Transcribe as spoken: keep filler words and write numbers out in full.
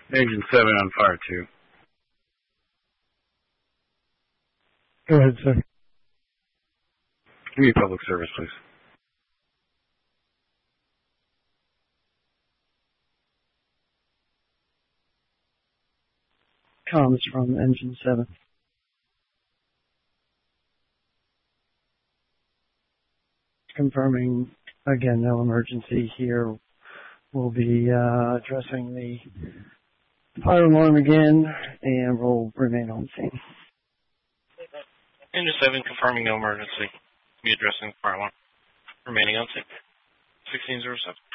Engine seven on fire two. Go ahead, sir. Give me public service, please. Comms from Engine seven. Confirming, again, no emergency here. We'll be uh, addressing the fire alarm again, and we'll remain on scene. Engine seven confirming no emergency. Be addressing the fire alarm. Remaining on scene. sixteen zero seven.